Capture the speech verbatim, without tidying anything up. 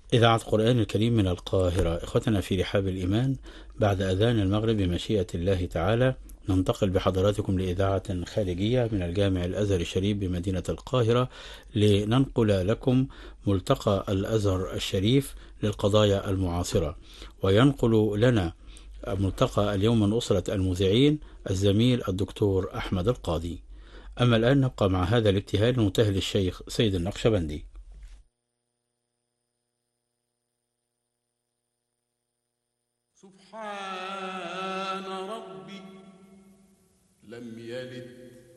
إذاعة قرآن الكريم من القاهرة. إخوتنا في رحاب الإيمان، بعد أذان المغرب بمشيئة الله تعالى ننتقل بحضراتكم لإذاعة خارجية من الجامع الأزهر الشريف بمدينة القاهرة، لننقل لكم ملتقى الأزهر الشريف للقضايا المعاصرة. وينقل لنا ملتقى اليوم من أسرة المذيعين الزميل الدكتور أحمد القاضي. أما الآن نبقى مع هذا الابتهال المنتهي للشيخ سيد النقشبندي. سبحان ربي لم يلد